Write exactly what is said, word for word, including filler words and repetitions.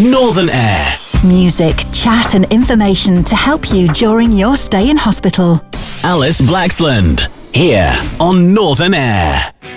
Northern Air. Music, chat and information to help you during your stay in hospital. Alice Blaxland, here on Northern Air.